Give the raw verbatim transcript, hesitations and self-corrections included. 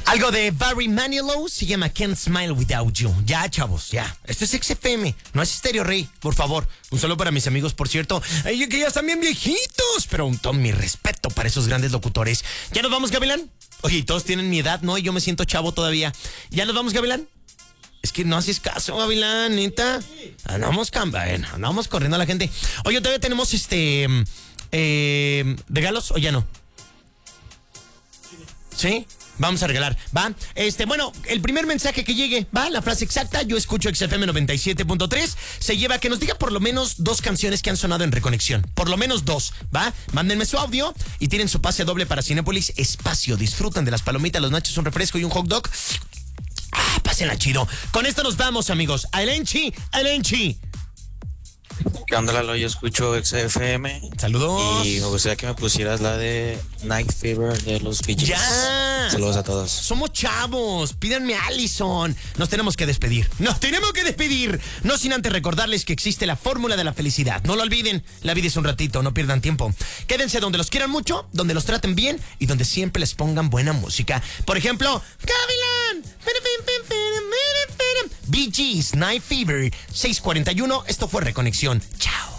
Algo de Barry Manilow se llama Can't Smile Without You. Ya, chavos, ya. Esto es X F M, no es Stereo Rey, por favor. Un saludo para mis amigos, por cierto, ay, que ya están bien viejitos, pero un ton mi respeto para esos grandes locutores. ¿Ya nos vamos, Gavilán? Oye, todos tienen mi edad, ¿no? Y yo me siento chavo todavía. ¿Ya nos vamos, Gavilán? Es que no haces caso, Gavilán, neta. Andamos, bueno, andamos corriendo a la gente. Oye, todavía tenemos este... Eh, ¿regalos o ya no? ¿Sí? Vamos a regalar, ¿va? Este, bueno, el primer mensaje que llegue, ¿va? La frase exacta, yo escucho X F M noventa y siete punto tres, se lleva a que nos diga por lo menos dos canciones que han sonado en Reconexión. Por lo menos dos, ¿va? Mándenme su audio y tienen su pase doble para Cinépolis Espacio. Disfrutan de las palomitas, los nachos, un refresco y un hot dog. Ah, pásenla chido. Con esto nos vamos, amigos. Alenchi, Alenchi. ¿Qué onda, Lalo? Yo escucho X F M. Saludos. Y me gustaría que me pusieras la de Night Fever de los Bee Gees. ¡Ya! Saludos a todos. Somos chavos. Pídanme a Allison. Nos tenemos que despedir. Nos tenemos que despedir. No sin antes recordarles que existe la fórmula de la felicidad. No lo olviden. La vida es un ratito. No pierdan tiempo. Quédense donde los quieran mucho, donde los traten bien y donde siempre les pongan buena música. Por ejemplo, Gavilán. Bee Gees, Night Fever, seis cuarenta y uno. Esto fue Reconexión. Chao.